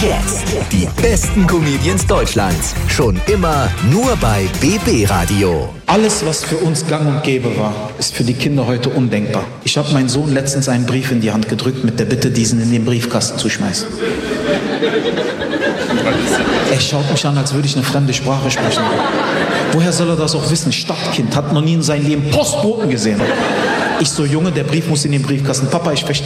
Jetzt die besten Comedians Deutschlands. Schon immer nur bei BB Radio. Alles, was für uns gang und gäbe war, ist für die Kinder heute undenkbar. Ich habe meinem Sohn letztens einen Brief in die Hand gedrückt mit der Bitte, diesen in den Briefkasten zu schmeißen. Er schaut mich an, als würde ich eine fremde Sprache sprechen. Woher soll er das auch wissen? Stadtkind, hat noch nie in seinem Leben Postboten gesehen. Ich so, Junge, der Brief muss in den Briefkasten. Papa, ich verstehe